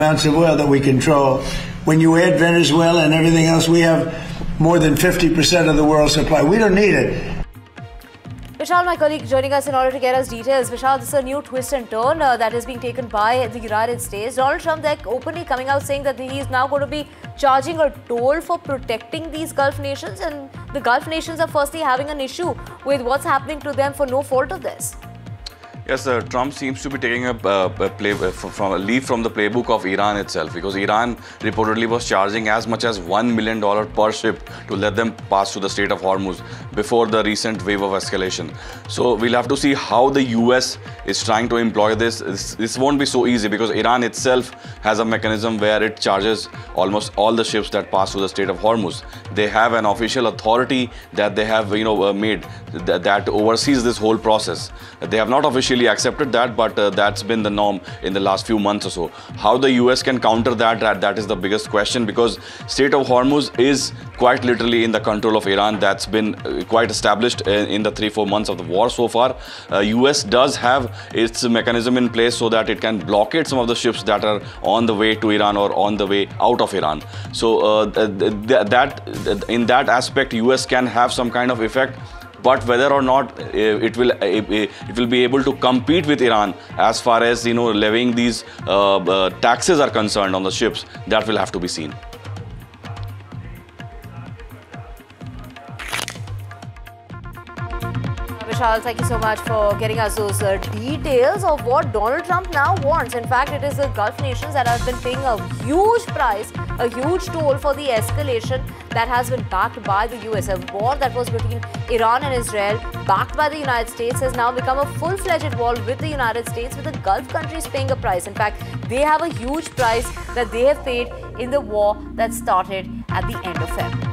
amounts of oil that we control. When you add Venezuela and everything else, we have more than 50% of the world's supply. We don't need it. Vishal, my colleague, joining us in order to get us details. Vishal, this is a new twist and turn that is being taken by the United States. Donald Trump, they're openly coming out saying that he is now going to be charging a toll for protecting these Gulf nations, and the Gulf nations are firstly having an issue with what's happening to them for no fault of theirs. Yes, Trump seems to be taking a leaf from the playbook of Iran itself, because Iran reportedly was charging as much as $1 million per ship to let them pass through the Strait of Hormuz before the recent wave of escalation. So we'll have to see how the US is trying to employ this. This won't be so easy, because Iran itself has a mechanism where it charges almost all the ships that pass through the Strait of Hormuz. They have an official authority that they have made that oversees this whole process. They have not officially accepted that, but that's been the norm in the last few months or so. How the US can counter that is the biggest question, because Strait of Hormuz is quite literally in the control of Iran. That's been quite established in the 3-4 months of the war so far. US does have its mechanism in place so that it can blockade some of the ships that are on the way to Iran or on the way out of Iran. So in that aspect, US can have some kind of effect. But whether or not it will be able to compete with Iran as far as levying these taxes are concerned on the ships, that will have to be seen. Vishal, thank you so much for getting us those details of what Donald Trump now wants. In fact, it is the Gulf nations that have been paying a huge price, a huge toll for the escalation that has been backed by the US. A war that was between Iran and Israel, backed by the United States, has now become a full-fledged war with the United States, with the Gulf countries paying a price. In fact, they have a huge price that they have paid in the war that started at the end of February.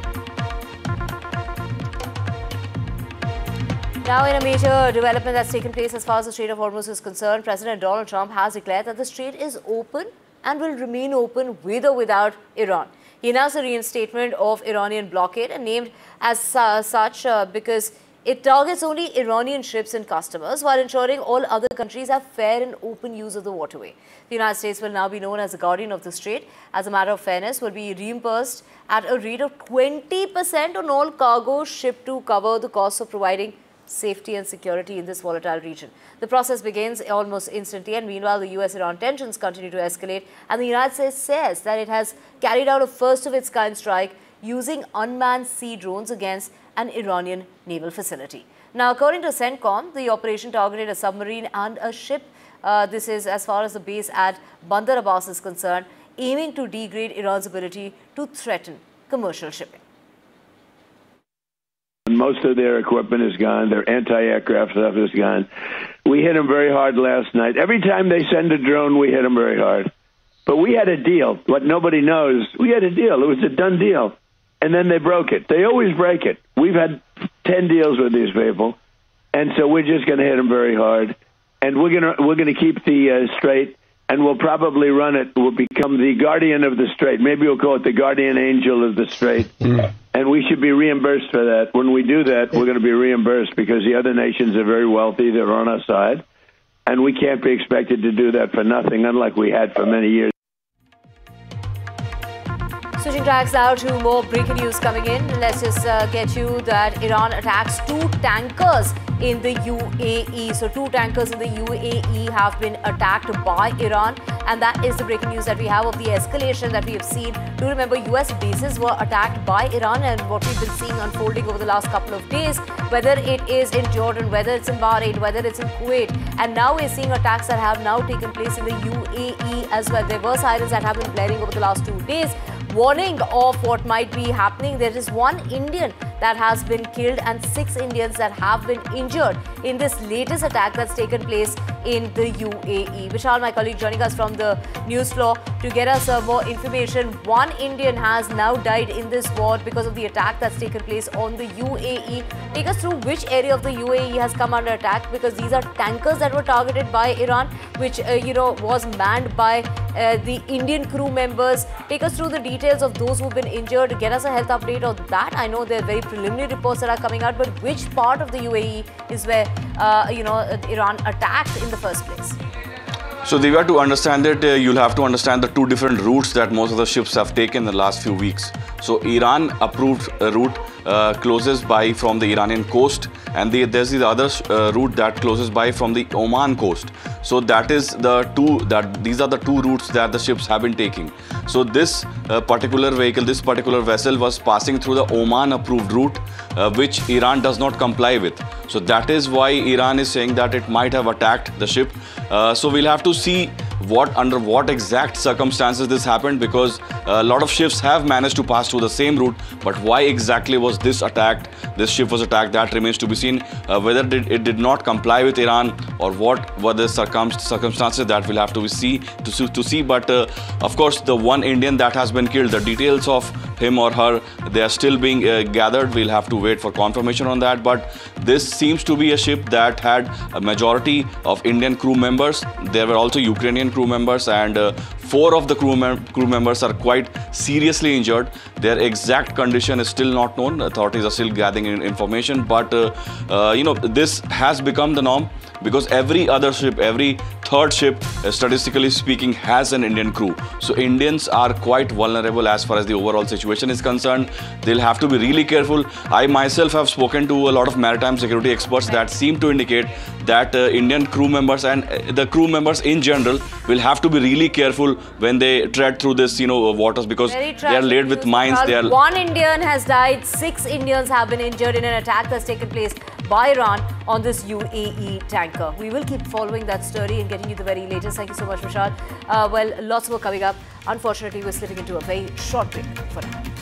Now, in a major development that's taken place as far as the Strait of Hormuz is concerned, President Donald Trump has declared that the strait is open and will remain open with or without Iran. He announced the reinstatement of Iranian blockade, and named as such because it targets only Iranian ships and customers, while ensuring all other countries have fair and open use of the waterway. The United States will now be known as the guardian of the strait. As a matter of fairness, will be reimbursed at a rate of 20% on all cargo shipped to cover the costs of providing safety and security in this volatile region. The process begins almost instantly, and meanwhile the US-Iran tensions continue to escalate, and the United States says that it has carried out a first-of-its-kind strike using unmanned sea drones against an Iranian naval facility. Now, according to CENTCOM, the operation targeted a submarine and a ship. This is as far as the base at Bandar Abbas is concerned, aiming to degrade Iran's ability to threaten commercial shipping. Most of their equipment is gone. Their anti-aircraft stuff is gone. We hit them very hard last night. Every time they send a drone, we hit them very hard. But we had a deal. What nobody knows, we had a deal. It was a done deal. And then they broke it. They always break it. We've had 10 deals with these people. And so we're just going to hit them very hard. And we're going to keep the strait, and we'll probably run it. We'll become the guardian of the strait. Maybe we'll call it the guardian angel of the strait. And we should be reimbursed for that. When we do that, we're going to be reimbursed, because the other nations are very wealthy. They're on our side. And we can't be expected to do that for nothing, unlike we had for many years. Switching tracks now to more breaking news coming in. Let's just get you that Iran attacks 2 tankers in the UAE. So 2 tankers in the UAE have been attacked by Iran, and that is the breaking news that we have of the escalation that we have seen. Do remember, US bases were attacked by Iran, and what we've been seeing unfolding over the last couple of days, whether it is in Jordan, whether it's in Bahrain, whether it's in Kuwait, and now we're seeing attacks that have now taken place in the UAE as well. There were sirens that have been blaring over the last 2 days, warning of what might be happening. There is 1 Indian that has been killed and 6 Indians that have been injured in this latest attack that's taken place in the UAE. Vishal, my colleague, joining us from the news floor to get us more information. 1 Indian has now died in this war because of the attack that's taken place on the UAE. Take us through which area of the UAE has come under attack, because these are tankers that were targeted by Iran, which was manned by the Indian crew members. Take us through the details of those who've been injured. Get us a health update on that. I know there are very preliminary reports that are coming out, but which part of the UAE is where Iran attacked in the first place? So Divya, to understand it, you'll have to understand the two different routes that most of the ships have taken in the last few weeks. So Iran approved route closes by from the Iranian coast, and there's the other route that closes by from the Oman coast. So these are the two routes that the ships have been taking. So this particular vehicle, this particular vessel was passing through the Oman approved route, which Iran does not comply with. So that is why Iran is saying that it might have attacked the ship. So we'll have to see under what exact circumstances this happened, because a lot of ships have managed to pass through the same route, but why exactly was this ship was attacked, that remains to be seen. Whether it did not comply with Iran, or what were the circumstances, that we'll have to see. But of course, the one Indian that has been killed, the details of him or her, they are still being gathered. We'll have to wait for confirmation on that. But this seems to be a ship that had a majority of Indian crew members. There were also Ukrainian crew members, and 4 of the crew members are quite seriously injured. Their exact condition is still not known. Authorities are still gathering information, but this has become the norm, because every other ship, every third ship, statistically speaking, has an Indian crew. So Indians are quite vulnerable as far as the overall situation is concerned. They'll have to be really careful. I myself have spoken to a lot of maritime security experts that seem to indicate that Indian crew members and the crew members in general will have to be really careful when they tread through this, waters, because they are laden with mines. One Indian has died. 6 Indians have been injured in an attack that's taken place by Iran on this UAE tanker. We will keep following that story and getting you the very latest. Thank you so much, Vishal. Well, lots more coming up. Unfortunately, we're slipping into a very short break for now.